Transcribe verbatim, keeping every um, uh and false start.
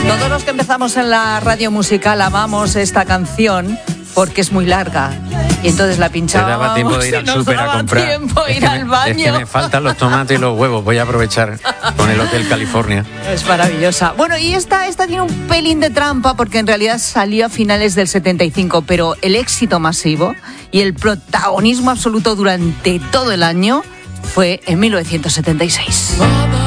Todos los que empezamos en la radio musical amamos esta canción porque es muy larga. Y entonces la pinchábamos. Te daba tiempo de ir al súper a comprar. Tiempo es ir que al me, baño. Es que me faltan los tomates y los huevos. Voy a aprovechar con el Hotel California. Es maravillosa. Bueno, y esta, esta tiene un pelín de trampa porque en realidad salió a finales del setenta y cinco, pero el éxito masivo y el protagonismo absoluto durante todo el año fue en mil novecientos setenta y seis.